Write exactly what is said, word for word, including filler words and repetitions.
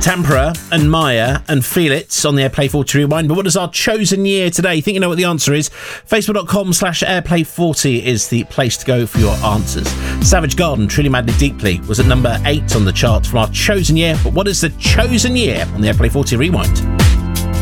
Tempera and Maya and Feel It on the Airplay forty Rewind. But what is our chosen year today? Think you know what the answer is? Facebook.com slash Airplay forty is the place to go for your answers. Savage Garden, Truly Madly Deeply, was at number eight on the charts from our chosen year. But what is the chosen year on the Airplay forty Rewind?